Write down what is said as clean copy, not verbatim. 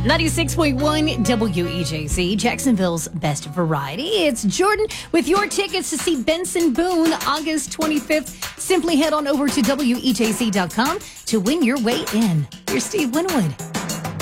96.1 WEJC, Jacksonville's best variety. It's Jordan with your tickets to see Benson Boone August 25th. Simply head on over to WEJC.com to win your way in. Here's Steve Winwood.